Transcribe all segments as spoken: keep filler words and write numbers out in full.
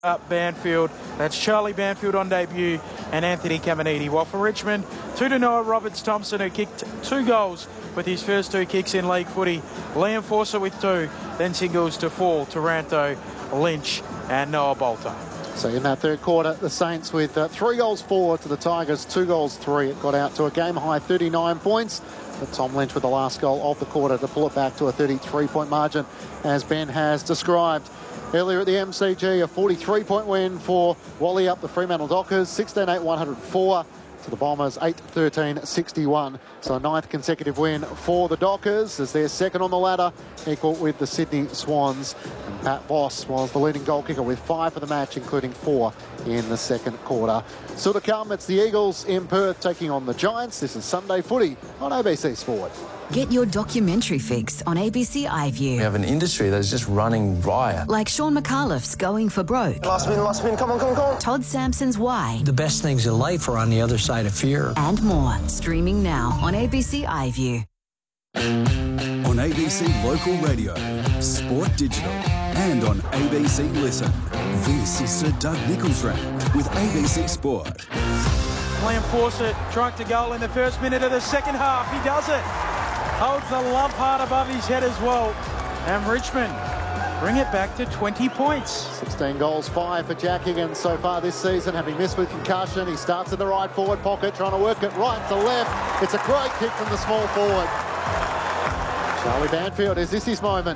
Uh, Banfield, that's Charlie Banfield on debut, and Anthony Caminiti. While for Richmond, two to Noah Roberts-Thompson, who kicked two goals with his first two kicks in league footy. Liam Forster with two, then singles to Fall, Taranto, Lynch and Noah Bolter. So in that third quarter, the Saints with uh, three goals four to the Tigers, two goals three. It got out to a game-high thirty-nine points. But Tom Lynch with the last goal of the quarter to pull it back to a thirty-three point margin, as Ben has described. Earlier at the M C G, a forty-three point win for Wally up the Fremantle Dockers, sixteen eight one oh four to the Bombers, eight thirteen sixty-one. So a ninth consecutive win for the Dockers as they're second on the ladder, equal with the Sydney Swans. And Pat Voss was the leading goal kicker with five for the match, including four in the second quarter. Still to come, it's the Eagles in Perth taking on the Giants. This is Sunday Footy on A B C Sport. Get your documentary fix on A B C iView. We have an industry that is just running riot. Like Sean McAuliffe's Going for Broke. Last spin, last spin, come on, come on, come on. Todd Sampson's Why. The best things in life are on the other side of fear. And more. Streaming now on A B C iView. On A B C Local Radio, Sport Digital, and on A B C Listen. This is Sir Doug Nicholls Round with A B C Sport. Liam Forster trying to goal in the first minute of the second half. He does it. Holds the love heart above his head as well. And Richmond bring it back to twenty points. sixteen goals, five for Jack Higgins so far this season, having missed with concussion. He starts in the right forward pocket, trying to work it right to left. It's a great kick from the small forward. Charlie Banfield, is this his moment?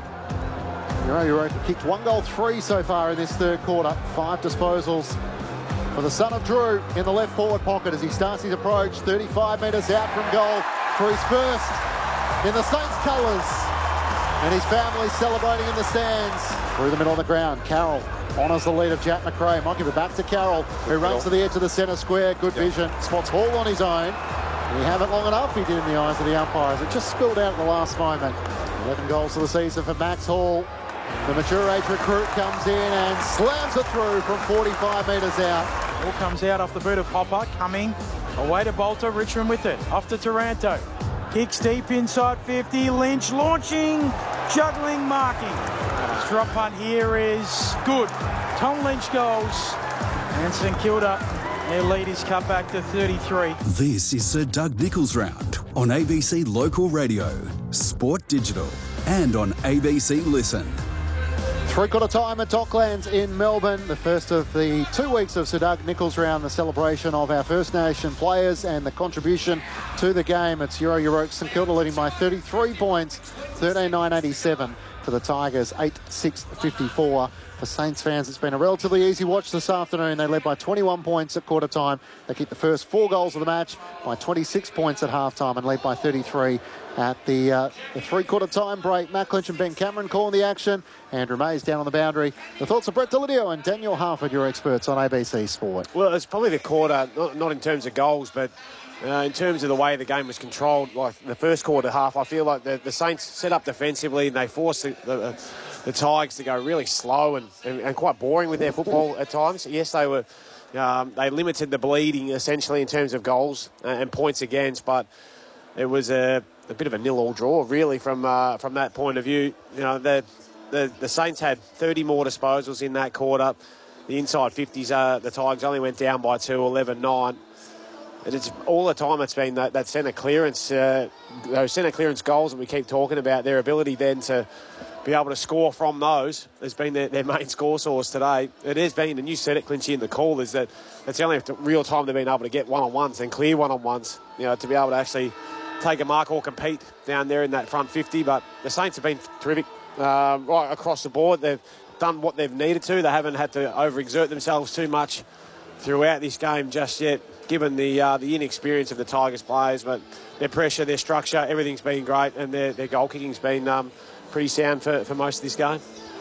Uro Uro kicked one goal, three so far in this third quarter. Five disposals for the son of Drew in the left forward pocket as he starts his approach. thirty-five metres out from goal for his first in the Saints colours, and his family celebrating in the stands. Through the middle of the ground, Carroll honours the lead of Jack McRae. Might give it back to Carroll, who runs to the edge of the centre square. Good vision, spots Hall on his own. He have it long enough, he did in the eyes of the umpires. It just spilled out at the last moment. eleven goals for the season for Max Hall. The mature age recruit comes in and slams it through from forty-five metres out. Ball comes out off the boot of Hopper, coming away to Bolter. Richmond with it, off to Taranto. Kicks deep inside fifty, Lynch launching, juggling, marking. His drop punt here is good. Tom Lynch goes, and St Kilda, their lead is cut back to thirty-three. This is Sir Doug Nicholls Round on A B C Local Radio, Sport Digital, and on A B C Listen. Three-quarter time at Docklands in Melbourne. The first of the two weeks of Sir Doug Nicholls Round, the celebration of our First Nation players and the contribution to the game. It's Uro Uroke St Kilda leading by thirty-three points, thirteen nine eighty-seven for the Tigers, eight six fifty-four. For Saints fans, it's been a relatively easy watch this afternoon. They led by twenty-one points at quarter time. They kicked the first four goals of the match by twenty-six points at half time and led by thirty-three at the, uh, the three-quarter time break. Matt Clinch and Ben Cameron calling the action. Andrew Mays down on the boundary. The thoughts of Brett Delidio and Daniel Harford, your experts on A B C Sport. Well, it's probably the quarter, not, not in terms of goals, but uh, in terms of the way the game was controlled. Like the first quarter half, I feel like the, the Saints set up defensively and they forced the, the, the Tigers to go really slow and, and, and quite boring with their football at times. Yes, they were um, they limited the bleeding essentially in terms of goals and points against, but it was a, a bit of a nil-all draw really from uh, from that point of view. You know, the, the the Saints had thirty more disposals in that quarter. The inside fifties, uh, the Tigers only went down by two, eleven nine. And it's all the time it's been that, that centre clearance, uh, those centre clearance goals that we keep talking about, their ability then to be able to score from those has been their, their main score source today. It has been, and you said it, Clinchy, in the call, is that it's the only real time they've been able to get one-on-ones and clear one-on-ones, you know, to be able to actually take a mark or compete down there in that front fifty. But the Saints have been terrific uh, right across the board. They've done what they've needed to. They haven't had to overexert themselves too much throughout this game just yet, given the uh, the inexperience of the Tigers players. But their pressure, their structure, everything's been great, and their, their goal kicking's been um, pretty sound for, for most of this game.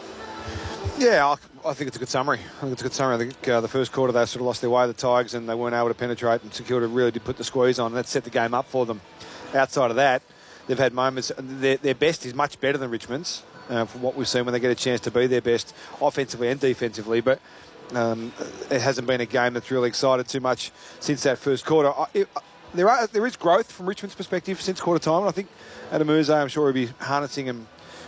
Yeah, I, I think it's a good summary. I think it's a good summary. I think uh, the first quarter they sort of lost their way, the Tigers, and they weren't able to penetrate, and St Kilda really did put the squeeze on, and that set the game up for them. Outside of that, they've had moments. Their, their best is much better than Richmond's, uh, from what we've seen when they get a chance to be their best offensively and defensively, but Um, it hasn't been a game that's really excited too much since that first quarter. I, it, there are there is growth from Richmond's perspective since quarter time, and I think Adam Urzay, I'm sure, will be harnessing and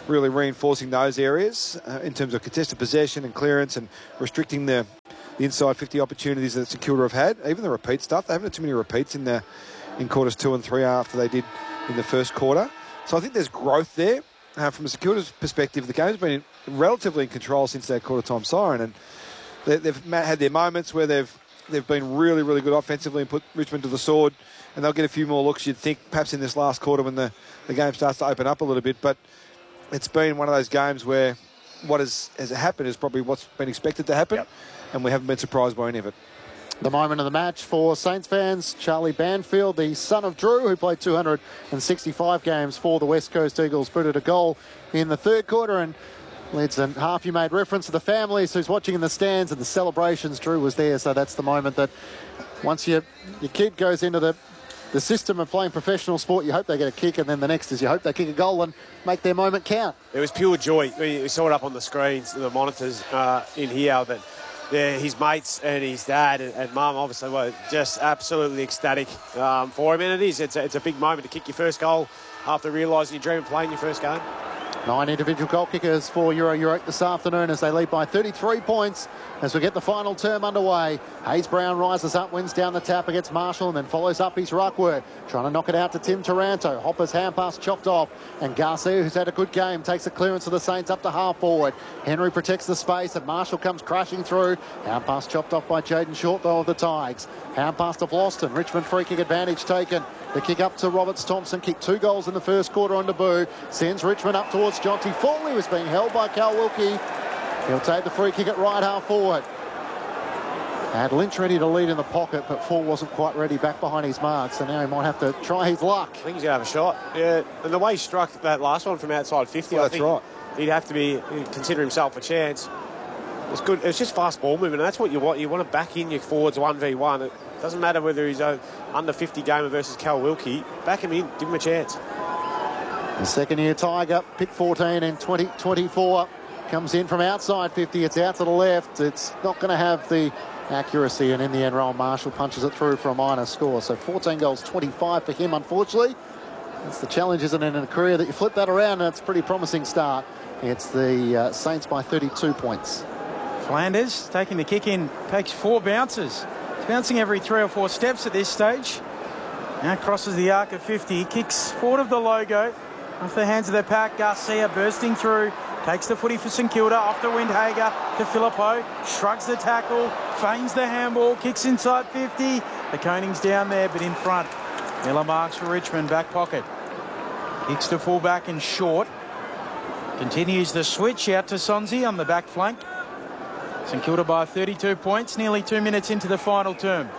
really reinforcing those areas uh, in terms of contested possession and clearance and restricting the, the inside fifty opportunities that St Kilda have had. Even the repeat stuff, they haven't had too many repeats in the in quarters two and three after they did in the first quarter. So I think there's growth there. Uh, from a St Kilda's perspective, the game's been relatively in control since that quarter time siren, and they, they've had their moments where they've they've been really, really good offensively and put Richmond to the sword, and they'll get a few more looks, you'd think, perhaps in this last quarter when the, the game starts to open up a little bit. But it's been one of those games where what has, has happened is probably what's been expected to happen, yep. and we haven't been surprised by any of it. The moment of the match for Saints fans, Charlie Banfield, the son of Drew, who played two hundred sixty-five games for the West Coast Eagles, booted a goal in the third quarter, and leads and half you made reference to the families who's watching in the stands and the celebrations. Drew was there, so that's the moment that once you, your kid goes into the the system of playing professional sport, you hope they get a kick, and then the next is you hope they kick a goal and make their moment count. It was pure joy. We saw it up on the screens, the monitors uh, in here, that yeah, his mates and his dad and, and mum obviously were just absolutely ecstatic um, for him. And it is, it's a, it's a big moment to kick your first goal after realising you dream of playing your first game. Nine individual goal kickers for Euro Europe this afternoon as they lead by thirty-three points as we get the final term underway. Hayes Brown rises up, wins down the tap against Marshall, and then follows up his ruck work, trying to knock it out to Tim Taranto. Hopper's hand pass chopped off, and Garcia, who's had a good game, takes a clearance of the Saints up to half forward. Henry protects the space, and Marshall comes crashing through. Hand pass chopped off by Jaden Short, though, of the Tigers. Hand pass to Vlosten. Richmond free kick advantage taken. The kick up to Roberts Thompson, kicked two goals in the first quarter on debut. Sends Richmond up towards Jonty Fall, who was being held by Cal Wilkie. He'll take the free kick at right half forward. Had Lynch ready to lead in the pocket, but Fall wasn't quite ready back behind his mark, so now he might have to try his luck. I think he's going to have a shot. Yeah, and the way he struck that last one from outside fifty, well, I that's think right. He'd have to be consider himself a chance. It's good. It's just fast ball movement, and that's what you want. You want to back in your forwards one v one. It doesn't matter whether he's a under fifty gamer versus Cal Wilkie. Back him in, give him a chance. The second-year Tiger, pick fourteen in twenty twenty-four, comes in from outside fifty. It's out to the left. It's not going to have the accuracy, and in the end, Rowan Marshall punches it through for a minor score. So fourteen goals, twenty-five for him, unfortunately. That's the challenge, isn't it, in a career that you flip that around, and it's a pretty promising start. It's the uh, Saints by thirty-two points. Flanders taking the kick in, takes four bounces. He's bouncing every three or four steps at this stage. Now crosses the arc of fifty, kicks forward of the logo. Off the hands of the pack, Garcia bursting through. Takes the footy for St Kilda, off to Windhager, to Filippo, shrugs the tackle, feigns the handball, kicks inside fifty. The Coning's down there, but in front. Miller marks for Richmond, back pocket. Kicks to fullback and short. Continues the switch out to Sonzi on the back flank. St Kilda by thirty-two points, nearly two minutes into the final term.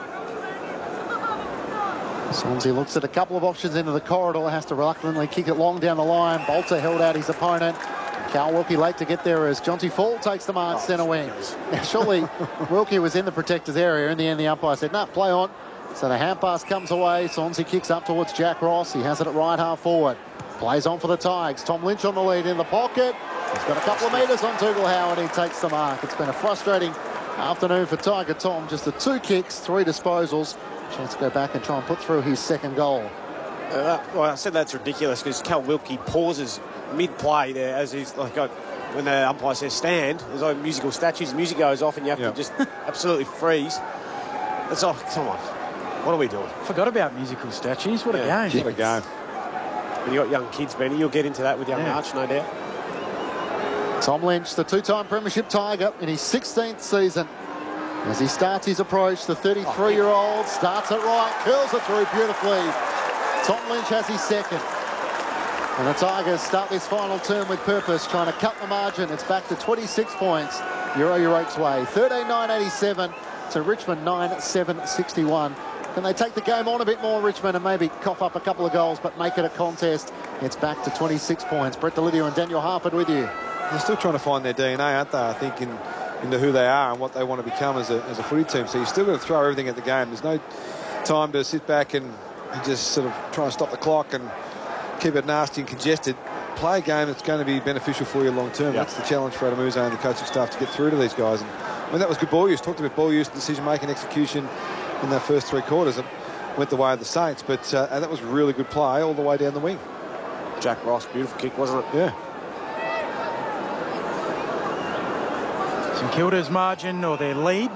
Sonzi looks at a couple of options into the corridor, has to reluctantly kick it long down the line. Bolter held out his opponent. Cal Wilkie late to get there as Jonty Fall takes the mark, oh, centre wing. Now, surely Wilkie was in the protector's area. In the end, the umpire said, no, nah, play on. So the hand pass comes away. Sonzi kicks up towards Jack Ross. He has it at right half forward. Plays on for the Tigers. Tom Lynch on the lead in the pocket. He's got a couple of metres on Dougal Howard. He takes the mark. It's been a frustrating afternoon for Tiger Tom. Just the two kicks, three disposals. Chance to go back and try and put through his second goal. Uh, well, I said that's ridiculous because Cal Wilkie pauses mid-play there as he's like got, when the umpire says stand, there's like musical statues, the music goes off and you have yep. to just absolutely freeze. It's all, come on, what are we doing? Forgot about musical statues. What yeah. a game. What a game. When you got young kids, Benny, you'll get into that with young yeah. March, no doubt. Tom Lynch, the two-time premiership Tiger in his sixteenth season. As he starts his approach, the thirty-three-year-old starts it right, curls it through beautifully. Tom Lynch has his second. And the Tigers start this final term with purpose, trying to cut the margin. It's back to twenty-six points, Euro Europe's way. thirteen nine eighty-seven to Richmond nine seven sixty-one. Can they take the game on a bit more, Richmond, and maybe cough up a couple of goals, but make it a contest? It's back to twenty-six points. Brett Delidio and Daniel Harford with you. They're still trying to find their D N A, aren't they? I think in into who they are and what they want to become as a, as a footy team. So you've still got to throw everything at the game. There's no time to sit back and, and just sort of try and stop the clock and keep it nasty and congested. Play a game that's going to be beneficial for you long term. Yep. That's the challenge for Adamuzo and the coaching staff to get through to these guys. And I mean, that was good ball use. Talked about ball use, decision-making, execution in that first three quarters. It went the way of the Saints, but uh, and that was really good play all the way down the wing. Jack Ross, beautiful kick, wasn't it? Yeah. St Kilda's margin, or their lead,